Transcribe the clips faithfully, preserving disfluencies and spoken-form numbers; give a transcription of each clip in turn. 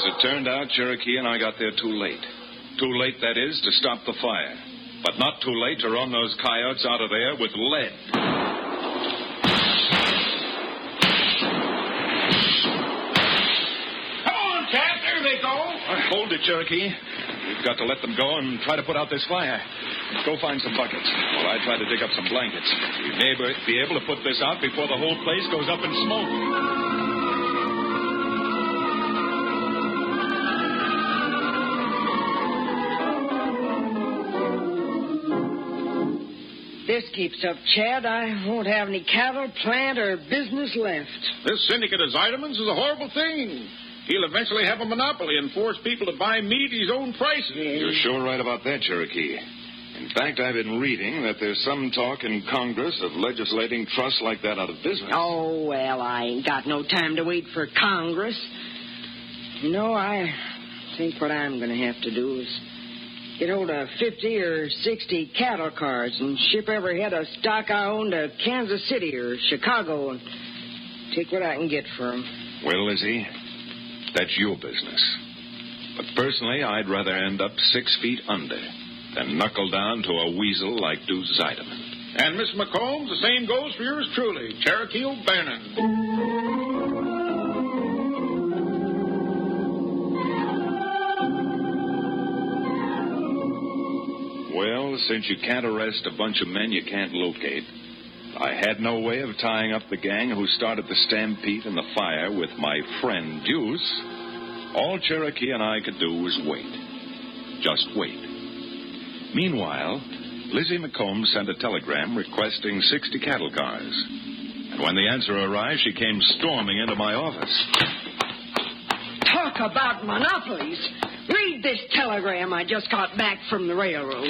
it turned out, Cherokee and I got there too late. Too late, that is, to stop the fire. But not too late to run those coyotes out of there with lead. Come on, Cat. There they go. Uh, hold it, Cherokee. We've got to let them go and try to put out this fire. Go find some buckets while I try to dig up some blankets. We may be able to put this out before the whole place goes up in smoke. This keeps up, Chad, I won't have any cattle, plant, or business left. This syndicate of Zeideman's is a horrible thing. He'll eventually have a monopoly and force people to buy meat at his own prices. You're sure right about that, Cherokee. In fact, I've been reading that there's some talk in Congress of legislating trusts like that out of business. Oh, well, I ain't got no time to wait for Congress. You know, I think what I'm going to have to do is get hold of fifty or sixty cattle cars and ship every head of stock I own to Kansas City or Chicago and take what I can get for 'em. Well, Lizzie, that's your business. But personally, I'd rather end up six feet under than knuckle down to a weasel like Deuce Zeideman. And, Miss McCombs, the same goes for yours truly, Cherokee O'Bannon. Well, since you can't arrest a bunch of men you can't locate, I had no way of tying up the gang who started the stampede and the fire with my friend Deuce. All Cherokee and I could do was wait. Just wait. Meanwhile, Lizzie McCombs sent a telegram requesting sixty cattle cars. And when the answer arrived, she came storming into my office. Talk about monopolies. Read this telegram I just got back from the railroad.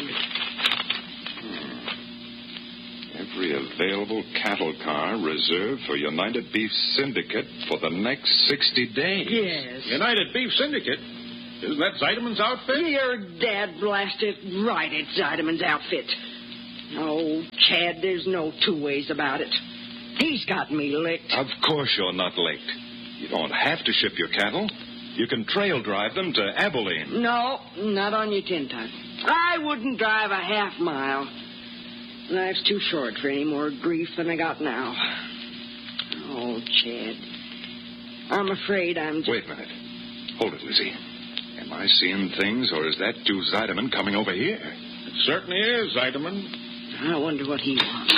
Every available cattle car reserved for United Beef Syndicate for the next sixty days. Yes. United Beef Syndicate? Isn't that Zeideman's outfit? Your dad blasted right at Zeideman's outfit. Oh, Chad, there's no two ways about it. He's got me licked. Of course you're not licked. You don't have to ship your cattle. You can trail drive them to Abilene. No, not on your tin type. I wouldn't drive a half mile. Life's too short for any more grief than I got now. Oh, Chad. I'm afraid I'm just... Wait a minute. Hold it, Lizzie. Am I seeing things, or is that Jew Zeideman coming over here? It certainly is, Zeideman. I wonder what he wants.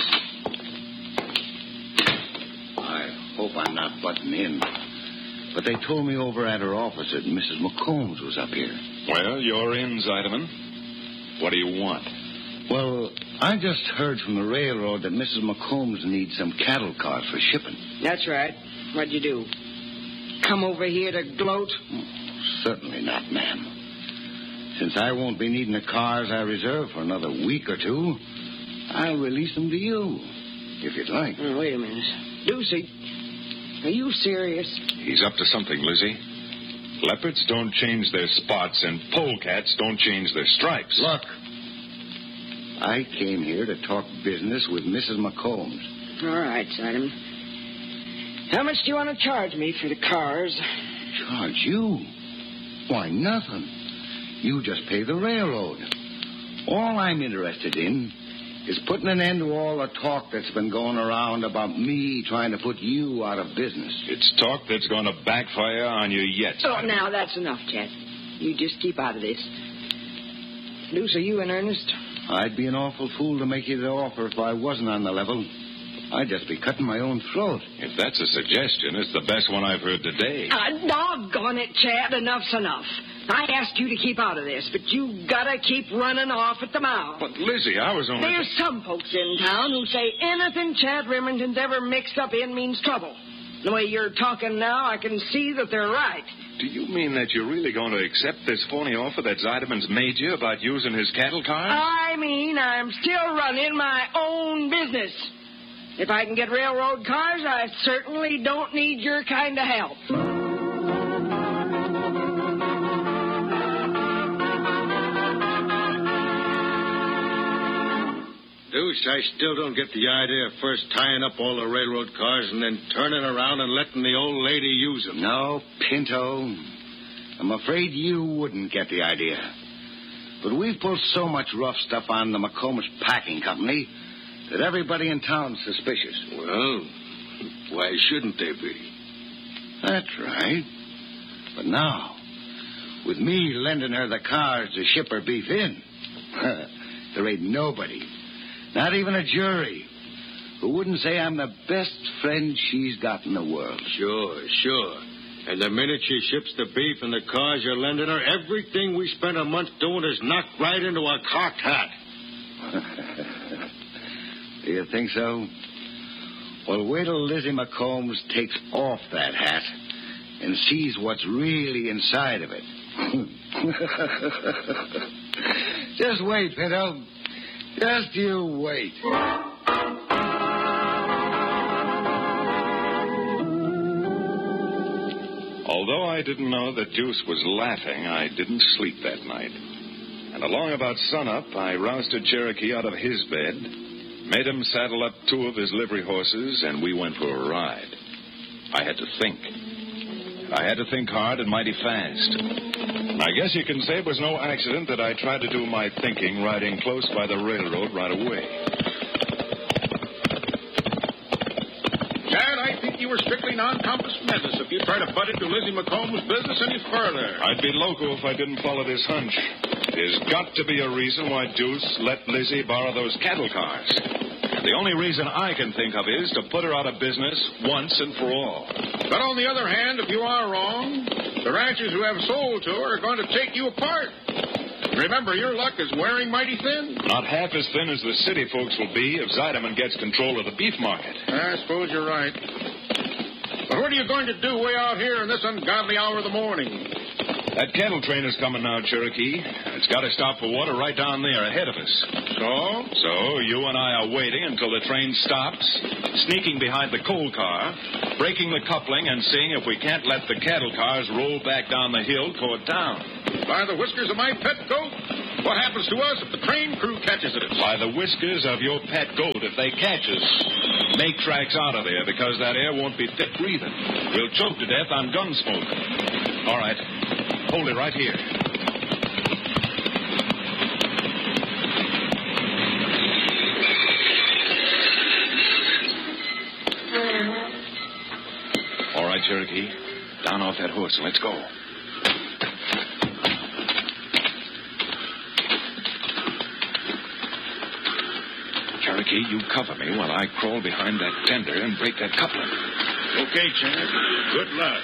I hope I'm not butting in. But they told me over at her office that Missus McCombs was up here. Well, you're in, Zeideman. What do you want? Well, I just heard from the railroad that Missus McCombs needs some cattle cars for shipping. That's right. What'd you do? Come over here to gloat? Oh, certainly not, ma'am. Since I won't be needing the cars I reserved for another week or two, I'll release them to you, if you'd like. Oh, wait a minute. Deucey, are you serious? He's up to something, Lizzie. Leopards don't change their spots, and polecats don't change their stripes. Look, I came here to talk business with Missus McCombs. All right, Simon. How much do you want to charge me for the cars? Charge you? Why, nothing. You just pay the railroad. All I'm interested in is putting an end to all the talk that's been going around about me trying to put you out of business. It's talk that's going to backfire on you yet. Oh, now that's enough, Chad. You just keep out of this. Luce, are you in earnest? I'd be an awful fool to make you the offer if I wasn't on the level. I'd just be cutting my own throat. If that's a suggestion, it's the best one I've heard today. Uh, doggone it, Chad. Enough's enough. I asked you to keep out of this, but you gotta keep running off at the mouth. But, Lizzie, I was only... There's some folks in town who say anything Chad Remington's ever mixed up in means trouble. The way you're talking now, I can see that they're right. Do you mean that you're really going to accept this phony offer that Zeideman's made you about using his cattle cars? I mean, I'm still running my own business. If I can get railroad cars, I certainly don't need your kind of help. Deuce, I still don't get the idea of first tying up all the railroad cars and then turning around and letting the old lady use them. No, Pinto. I'm afraid you wouldn't get the idea. But we've pulled so much rough stuff on the McCombs Packing Company that everybody in town's suspicious. Well, why shouldn't they be? That's right. But now, with me lending her the cars to ship her beef in, there ain't nobody, not even a jury, who wouldn't say I'm the best friend she's got in the world. Sure, sure. And the minute she ships the beef and the cars you're lending her, everything we spent a month doing is knocked right into a cocked hat. Do you think so? Well, wait till Lizzie McCombs takes off that hat and sees what's really inside of it. Just wait, Pinto. Just you wait. Although I didn't know that Juice was laughing, I didn't sleep that night. And along about sunup, I rousted Cherokee out of his bed, made him saddle up two of his livery horses, and we went for a ride. I had to think. I had to think hard and mighty fast. And I guess you can say it was no accident that I tried to do my thinking riding close by the railroad right away. Dad, I think you were strictly non-compass mentis if you try to butt into Lizzie McCombs' business any further. I'd be loco if I didn't follow this hunch. There's got to be a reason why Deuce let Lizzie borrow those cattle cars. And the only reason I can think of is to put her out of business once and for all. But on the other hand, if you are wrong, the ranchers who have sold to her are going to take you apart. Remember, your luck is wearing mighty thin. Not half as thin as the city folks will be if Zeideman gets control of the beef market. I suppose you're right. But what are you going to do way out here in this ungodly hour of the morning? That cattle train is coming now, Cherokee. It's got to stop for water right down there ahead of us. So? So you and I are waiting until the train stops, sneaking behind the coal car, breaking the coupling, and seeing if we can't let the cattle cars roll back down the hill toward town. By the whiskers of my pet goat, what happens to us if the train crew catches it? By the whiskers of your pet goat, if they catch us, make tracks out of there, because that air won't be fit breathing. We'll choke to death on gun smoke. All right. Hold it right here. All right, Cherokee. Down off that horse and let's go. Cherokee, you cover me while I crawl behind that tender and break that coupling. Okay, Chad. Good luck.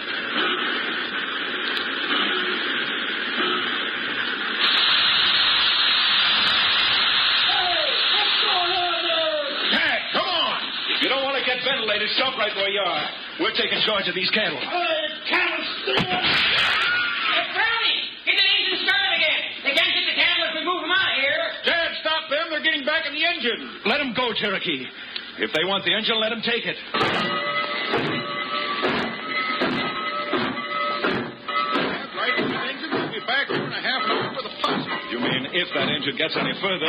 Ventilated, stop right where you are. We're taking charge of these cattle. Oh, cattle steal! Hey, Brownie! Get the engine started again. They can't get the cattle if we move them out of here. Dad, stop them. They're getting back in the engine. Let them go, Cherokee. If they want the engine, let them take it. That's right. The engine will be back here in a half hour with a posse. You mean if that engine gets any further?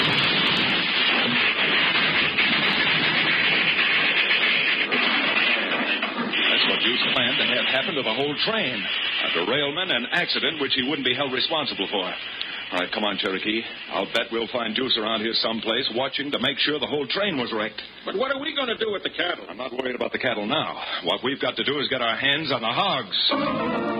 What Deuce planned to have happen to the whole train. A derailment, an accident which he wouldn't be held responsible for. All right, come on, Cherokee. I'll bet we'll find Deuce around here someplace watching to make sure the whole train was wrecked. But what are we going to do with the cattle? I'm not worried about the cattle now. What we've got to do is get our hands on the hogs.